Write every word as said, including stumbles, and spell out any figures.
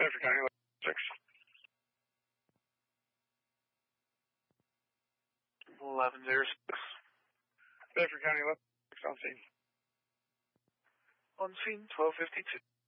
Bedford County, six. eleven zero six. Bedford County, six on scene. On scene, twelve fifty-two.